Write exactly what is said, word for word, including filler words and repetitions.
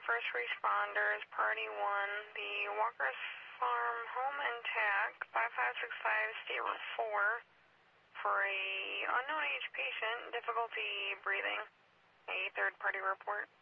first responders, party one, the Walker's Farm home intact, five five six five State Route four, for a unknown age patient, difficulty breathing. A third party report.